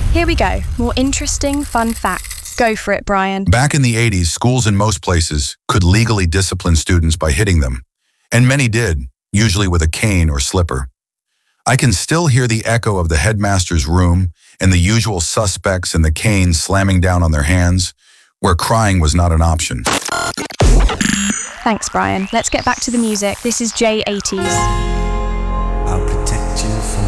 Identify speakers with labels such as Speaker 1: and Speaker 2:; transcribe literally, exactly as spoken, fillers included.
Speaker 1: Here we go. More interesting, fun facts. Go for it, Brian.
Speaker 2: Back in the eighties, schools in most places could legally discipline students by hitting them. And many did, usually with a cane or slipper. I can still hear the echo of the headmaster's room and the usual suspects and the cane slamming down on their hands, where crying was not an option.
Speaker 1: Thanks, Brian. Let's get back to the music. This is J eighties.